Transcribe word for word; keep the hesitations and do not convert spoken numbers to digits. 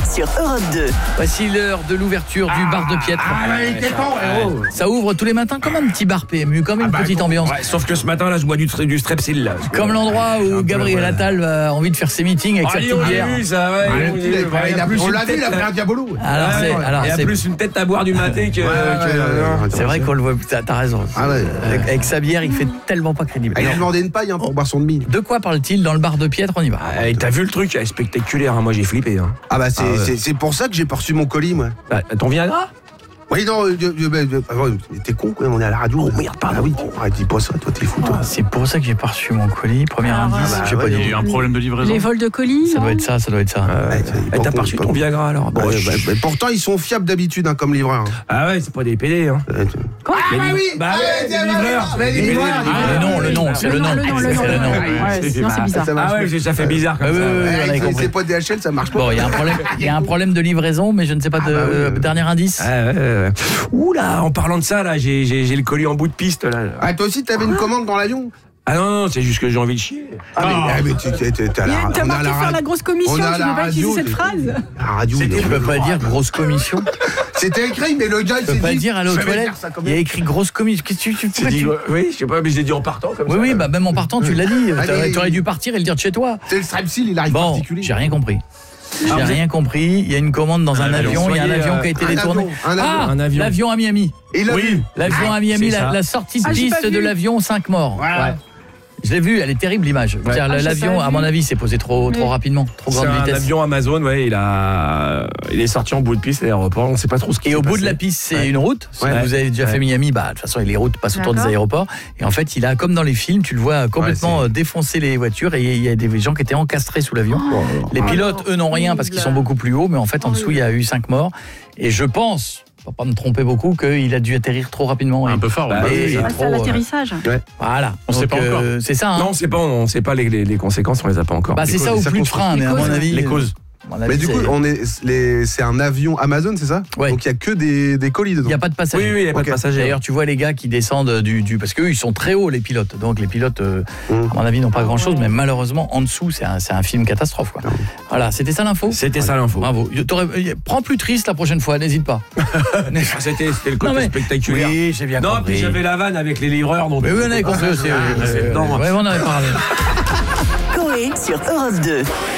sur Europe deux. Voici l'heure de l'ouverture du bar de Piètre. Ah, ouais, t'es con, héros. Ça ouvre tous les matins comme un petit bar P M U, comme une Ah bah, petite bon, ambiance. ouais, sauf que ce matin, là, je bois du, du strepsil, là. Comme l'endroit où peu, Gabriel ouais. Attal a envie de faire ses meetings avec Ah, sa oui, petite on bière. l'a vu, ça, ouais. Ah, il- le il- petit, ouais, il il a a plus on une l'a vu, tête, il a là. pris un diabolo. Alors, Ouais, c'est, ouais. alors Il a c'est- plus une tête à boire du maté que... Ouais, que- ouais, c'est vrai qu'on le voit. T'as, t'as raison. Ah ouais. Avec, avec sa bière, il fait tellement pas crédible. Ah, il a Alors, demandé une paille hein, pour boire son demi. de quoi parle-t-il dans le bar de Piètre? On y va. Ah, et t'as vu le truc? C'est spectaculaire, hein. Moi j'ai flippé. Hein. Ah bah c'est, Ah ouais. c'est, c'est pour ça que j'ai pas reçu mon colis moi. Bah, ton Viagra? Oui non, euh, euh, euh, euh, ah, ouais, t'es con quoi, on est à la radio. Oh, merde, pardon. Ah oui, arrête, dis pas ça, toi t'es fou toi. Ah, c'est pour ça que j'ai pas reçu mon colis. Premier Ah, indice, bah, j'ai ouais, pas il y a dit. eu un problème de livraison. Les vols de colis, Ça non doit être ça, ça doit être ça. Euh, Ouais, t'as- et pas t'as con, pas reçu pas ton con. Viagra alors? Bah, Bah, ouais, chut. bah, bah, pourtant ils sont fiables d'habitude hein, comme livreurs. Hein. Ah ouais, c'est pas des P D, hein. Euh, tu- Quoi Les li- Bah ouais, des livreurs. mais les Des livreurs, livreurs. Le nom, le nom, c'est le nom. le nom, le C'est nom, le le nom. nom. Ouais, sinon c'est bizarre. Ça marche Ah ouais, ça fait bizarre comme Ouais, ça. ouais, ouais. Ouais, on avait c'est- compris. c'est pas D H L, ça marche pas. Bon, il y a un problème, il y a un problème de livraison, mais je ne sais pas de Ah bah oui, oui. dernier indice. Ah ouais, ouais, ouais. Ouh là, en parlant de ça, là, j'ai, j'ai, j'ai le colis en bout de piste, là. Ah toi aussi t'avais une commande dans l'avion. Ah non, non, c'est juste que j'ai envie de chier. Ah mais, ah, mais tu t'es, t'es, t'es à la, Il- T'as on est à marqué la faire ra- la grosse commission, on est à tu la peux pas utiliser radio, cette t'es- phrase. La radio. Tu il- peux pas dire grosse commission. C'était écrit mais le gars il Tu s'est peux pas dit. dire aller aux je vais toilettes. dire ça comme Il y a écrit grosse commission. Qu'est-ce que tu, tu, J'ai pourquoi dit, tu- ouais, oui, je sais pas, mais je l'ai dit en partant comme Oui, ça. oui, bah même en partant, tu l'as dit. Ah, T'aurais, mais- t'aurais dû partir et le dire de chez toi. C'est le strepsil, il arrive Bon, particulier. j'ai rien compris. J'ai Ah, vous rien compris. Il y a une commande dans un avion. avion. Il y a un Soyez, avion euh, qui a été un détourné. avion, un avion. Ah, Un avion. l'avion à Miami. Et il a Oui. vu. L'avion à Miami, c'est la, ça. la sortie de Ah, j'ai piste pas de vu. l'avion, cinq morts. Voilà. Je l'ai vu, elle est terrible l'image. Ouais. C'est-à-dire, Ah, j'ai l'avion, pas à vu. mon avis, s'est posé trop, trop Oui. rapidement, trop C'est grande un vitesse. avion Amazon, ouais, il a, il est sorti en bout de piste à l'aéroport, on sait pas trop ce qui Et s'est au bout passé. de la piste, c'est Ouais. une route. Si Ouais. vous avez déjà Ouais. fait Miami, bah, de toute façon, les routes passent autour des D'accord. aéroports. Et en fait, il a, comme dans les films, tu le vois complètement Ouais, euh, défoncer les voitures. Et il y a des gens qui étaient encastrés sous l'avion. Les pilotes, eux, n'ont rien parce qu'ils sont beaucoup plus hauts. Mais en fait, en dessous, il y a eu cinq morts. Et je pense, pour pas me tromper beaucoup, qu'il a dû atterrir trop rapidement. Un Et- peu fort, Bah, ouais. et- oui, et Ah, trop, c'est à euh, l'atterrissage. Voilà. On sait Donc, pas encore. euh, C'est ça, hein. Non, on sait pas, on sait pas les, les, les conséquences, on les a pas encore. Bah, c'est Les ça causes, ou ça plus de construit. frein, mais à Les mon causes. avis. Les causes. à mon avis, Mais du coup, c'est- on est, les, c'est un avion Amazon, c'est ça? Ouais. Donc il y a que des, des colis dedans. il n'y a pas de Oui, passagers. oui, il n'y a pas Ok. de passagers. D'ailleurs, tu vois les gars qui descendent du, du parce qu'eux ils sont très hauts les pilotes. Donc les pilotes, euh, Mmh. à mon avis, n'ont pas grand chose, mais malheureusement en dessous, c'est un, c'est un film catastrophe. Quoi. Voilà, c'était ça l'info. C'était ça l'info. Bravo. T'aurais- euh, Prends plus triste la prochaine fois, n'hésite pas. Ah, C'était, c'était le côté Non, mais- spectaculaire. Oui, j'ai bien non, compris. puis j'avais la vanne avec les livreurs. Donc Mais oui, on avait compris aussi. Ah, euh, c'est euh, dedans. ouais, on avait parlé. Coé sur Europe deux.